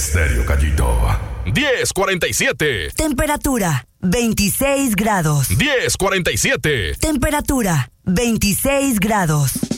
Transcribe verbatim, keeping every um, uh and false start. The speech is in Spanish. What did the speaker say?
Estéreo Gallito. diez cuarenta y siete. Temperatura, veintiséis grados. diez cuarenta y siete. Temperatura, veintiséis grados.